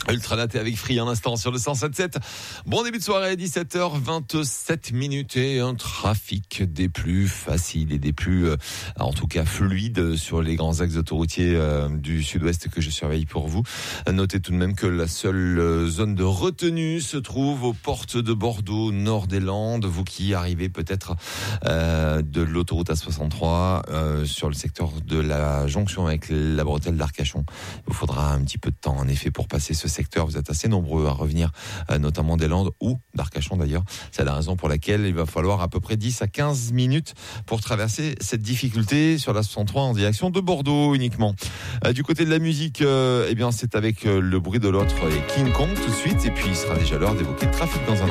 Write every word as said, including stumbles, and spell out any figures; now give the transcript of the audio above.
Ultralaté avec Free un instant sur le cent sept sept. Bon début de soirée, dix-sept heures vingt-sept minutes et un trafic des plus faciles et des plus, euh, en tout cas fluides sur les grands axes autoroutiers euh, du sud-ouest que je surveille pour vous. Notez tout de même que la seule zone de retenue se trouve aux portes de Bordeaux, nord des Landes. Vous qui arrivez peut-être euh, de l'autoroute A soixante-trois euh, sur le secteur de la jonction avec la bretelle d'Arcachon, il vous faudra un petit peu de temps en effet pour passer ce secteur. Vous êtes assez nombreux à revenir, euh, notamment des Landes ou d'Arcachon d'ailleurs. C'est la raison pour laquelle il va falloir à peu près dix à quinze minutes pour traverser cette difficulté sur la soixante-trois en direction de Bordeaux uniquement. Euh, du côté de la musique, euh, eh bien c'est avec euh, le bruit de l'autre et King Kong tout de suite. Et puis il sera déjà l'heure d'évoquer le trafic dans un instant.